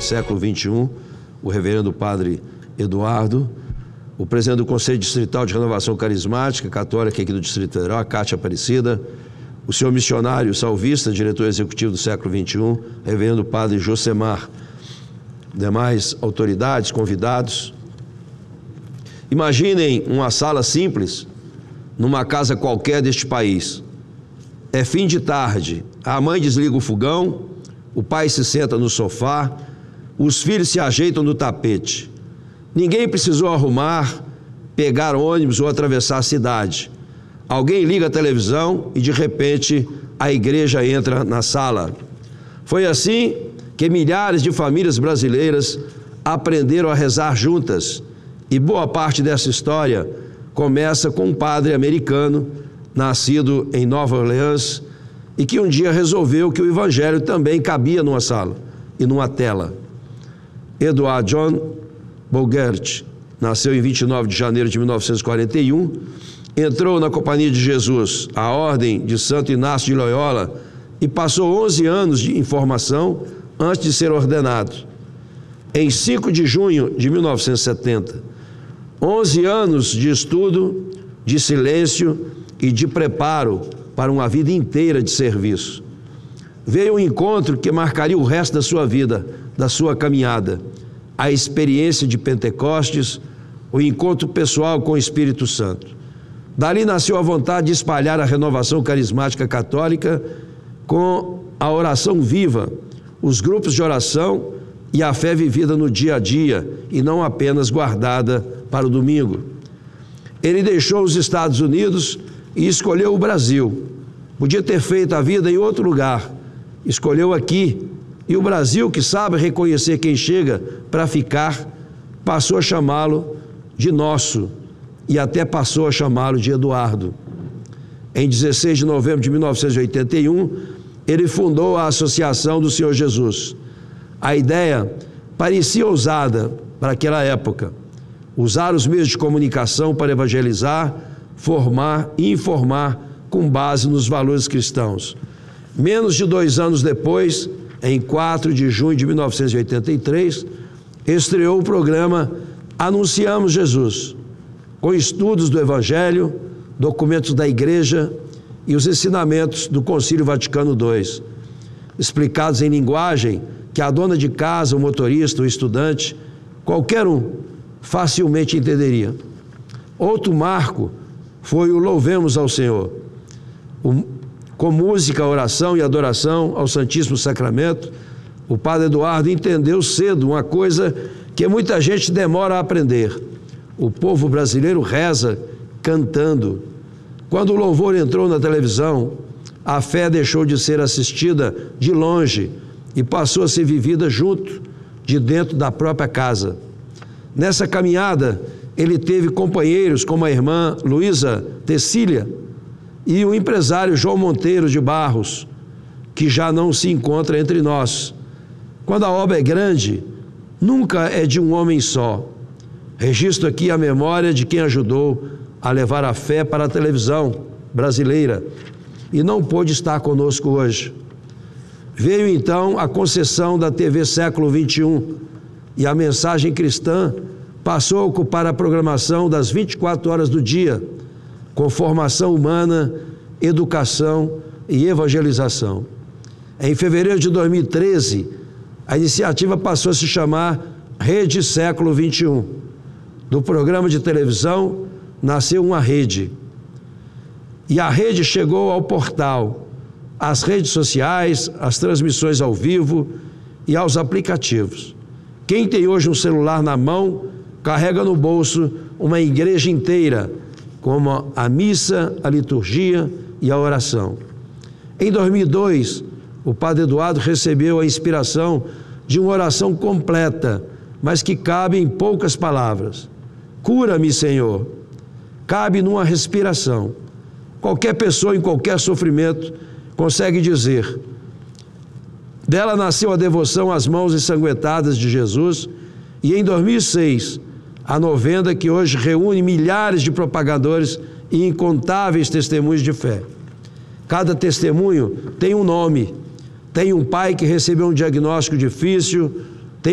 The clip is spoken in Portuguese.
século XXI, o reverendo padre Eduardo, o presidente do Conselho Distrital de Renovação Carismática Católica aqui do Distrito Federal, a Cátia Aparecida, o senhor missionário salvista, diretor executivo do século XXI, reverendo padre Josemar, demais autoridades, convidados. Imaginem uma sala simples, numa casa qualquer deste país. É fim de tarde, a mãe desliga o fogão, o pai se senta no sofá, os filhos se ajeitam no tapete. Ninguém precisou arrumar, pegar ônibus ou atravessar a cidade. Alguém liga a televisão e, de repente, a igreja entra na sala. Foi assim que milhares de famílias brasileiras aprenderam a rezar juntas. E boa parte dessa história começa com um padre americano, nascido em Nova Orleans, e que um dia resolveu que o evangelho também cabia numa sala e numa tela. Edward John Bogaert nasceu em 29 de janeiro de 1941, entrou na Companhia de Jesus, a Ordem de Santo Inácio de Loyola, e passou 11 anos em formação antes de ser ordenado. Em 5 de junho de 1970, 11 anos de estudo, de silêncio e de preparo para uma vida inteira de serviço. Veio um encontro que marcaria o resto da sua vida, da sua caminhada, a experiência de Pentecostes, o encontro pessoal com o Espírito Santo. Dali nasceu a vontade de espalhar a renovação carismática católica com a oração viva, os grupos de oração e a fé vivida no dia a dia e não apenas guardada para o domingo. Ele deixou os Estados Unidos e escolheu o Brasil. Podia ter feito a vida em outro lugar, escolheu aqui. E o Brasil, que sabe reconhecer quem chega para ficar, passou a chamá-lo de nosso e até passou a chamá-lo de Eduardo. Em 16 de novembro de 1981, ele fundou a Associação do Senhor Jesus. A ideia parecia ousada para aquela época: usar os meios de comunicação para evangelizar, formar e informar com base nos valores cristãos. Menos de 2 anos depois, em 4 de junho de 1983, estreou o programa Anunciamos Jesus, com estudos do Evangelho, documentos da Igreja e os ensinamentos do Concílio Vaticano II, explicados em linguagem que a dona de casa, o motorista, o estudante, qualquer um, facilmente entenderia. Outro marco foi o Louvemos ao Senhor, com música, oração e adoração ao Santíssimo Sacramento. O padre Eduardo entendeu cedo uma coisa que muita gente demora a aprender: o povo brasileiro reza cantando. Quando o louvor entrou na televisão, a fé deixou de ser assistida de longe e passou a ser vivida junto, de dentro da própria casa. Nessa caminhada, ele teve companheiros como a irmã Luísa Tecília e o empresário João Monteiro de Barros, que já não se encontra entre nós. Quando a obra é grande, nunca é de um homem só. Registro aqui a memória de quem ajudou a levar a fé para a televisão brasileira e não pôde estar conosco hoje. Veio então a concessão da TV Século XXI e a mensagem cristã passou a ocupar a programação das 24 horas do dia, com formação humana, educação e evangelização. Em fevereiro de 2013, a iniciativa passou a se chamar Rede Século XXI. Do programa de televisão, nasceu uma rede. E a rede chegou ao portal, às redes sociais, às transmissões ao vivo e aos aplicativos. Quem tem hoje um celular na mão, carrega no bolso uma igreja inteira, como a missa, a liturgia e a oração. Em 2002, o padre Eduardo recebeu a inspiração de uma oração completa, mas que cabe em poucas palavras. Cura-me, Senhor. Cabe numa respiração. Qualquer pessoa em qualquer sofrimento consegue dizer. Dela nasceu a devoção às mãos ensanguentadas de Jesus e em 2006, a novena que hoje reúne milhares de propagadores e incontáveis testemunhos de fé. Cada testemunho tem um nome. Tem um pai que recebeu um diagnóstico difícil,